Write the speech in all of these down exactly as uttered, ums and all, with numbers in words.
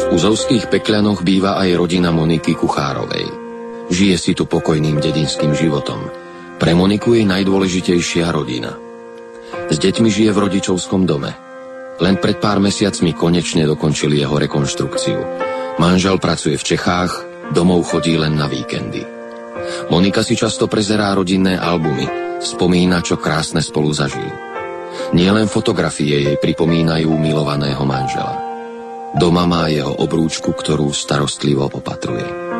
V uzovských Pekľanoch býva aj rodina Moniky Kuchárovej. Žije si tu pokojným dedinským životom. Pre Moniku je najdôležitejšia rodina. S deťmi žije v rodičovskom dome. Len pred pár mesiacmi konečne dokončili jeho rekonštrukciu. Manžel pracuje v Čechách, domov chodí len na víkendy. Monika si často prezerá rodinné albumy, spomína, čo krásne spolu zažili. Nielen fotografie jej pripomínajú milovaného manžela. Doma má jeho obrúčku, ktorú starostlivo opatruje.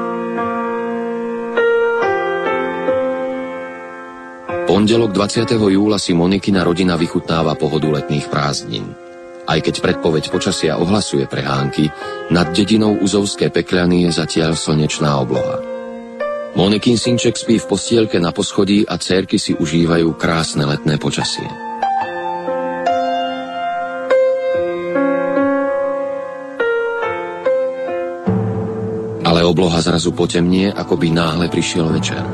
Pondelok dvadsiateho júla si Monikina rodina vychutnáva pohodu letných prázdnin. Aj keď predpoveď počasia ohlasuje prehánky, nad dedinou Uzovské Pekľany je zatiaľ slnečná obloha. Monikin synček spí v postielke na poschodí a dcérky si užívajú krásne letné počasie. Ale obloha zrazu potemnie, ako by náhle prišiel večer.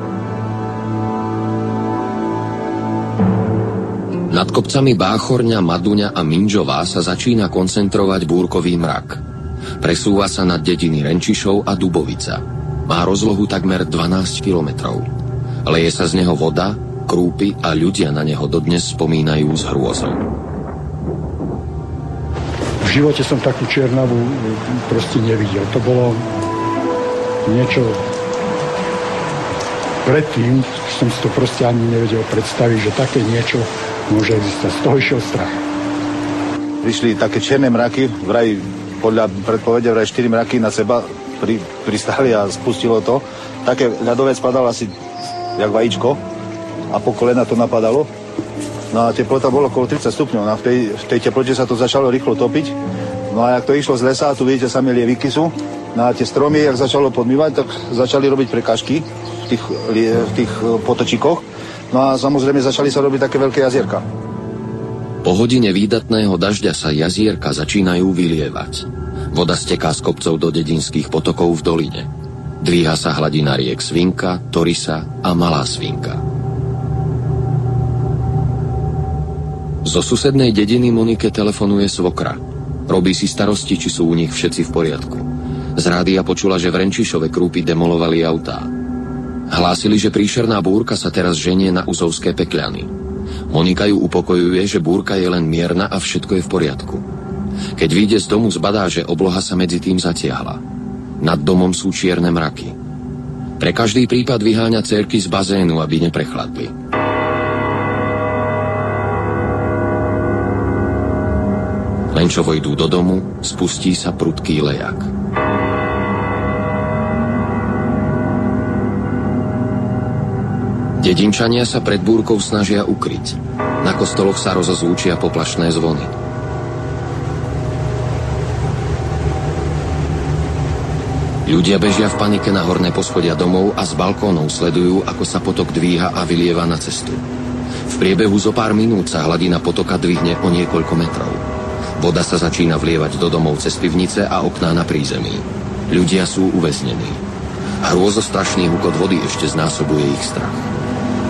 Nad kopcami Báchorňa, Maduňa a Minžová sa začína koncentrovať búrkový mrak. Presúva sa nad dediny Renčišov a Dubovica. Má rozlohu takmer dvanásť kilometrov. Leje sa z neho voda, krúpy a ľudia na neho dodnes spomínajú s hrôzou. V živote som takú Čiernavu proste nevidel. To bolo niečo... Predtým som si to proste ani nevedel predstaviť, že také niečo môže existovať. Z toho išiel strach. Vyšli také čierne mraky, vraj podľa predpovede vraj štyri mraky na seba pri, pristali a spustilo to. Také ľadové spadalo asi jak vajíčko a po kolena to napadalo. No a teplota bolo okolo tridsať stupňov. No a v tej, v tej teplote sa to začalo rýchlo topiť. No a jak to išlo z lesa, tu vidíte, samé lieviky sú. No a tie stromy, jak začalo podmývať, tak začali robiť prekážky v tých, v tých potočíkoch. No a samozrejme začali sa robiť také veľké jazierka. Po hodine výdatného dažďa sa jazierka začínajú vylievať. Voda steká z kopcov do dedinských potokov v doline. Dvíha sa hladina riek Svinka, Torisa a Malá Svinka. Zo susednej dediny Monike telefonuje svokra. Robí si starosti, či sú u nich všetci v poriadku. Z rádia počula, že v Renčišove krúpy demolovali autá. Hlásili, že príšerná búrka sa teraz ženie na Uzovské Pekľany. Monika ju upokojuje, že búrka je len mierna a všetko je v poriadku. Keď vyjde z domu, zbadá, že obloha sa medzi tým zatiahla. Nad domom sú čierne mraky. Pre každý prípad vyháňa dcérky z bazénu, aby neprechladli. Len čo vojdú do domu, spustí sa prudký lejak. Dedinčania sa pred búrkou snažia ukryť. Na kostoloch sa rozozvučia poplašné zvony. Ľudia bežia v panike na horné poschodia domov a z balkónov sledujú, ako sa potok dvíha a vylieva na cestu. V priebehu zo pár minút sa hladina potoka dvihne o niekoľko metrov. Voda sa začína vlievať do domov cez pivnice a okná na prízemí. Ľudia sú uväznení. Hrôzostrašný hukot vody ešte znásobuje ich strach.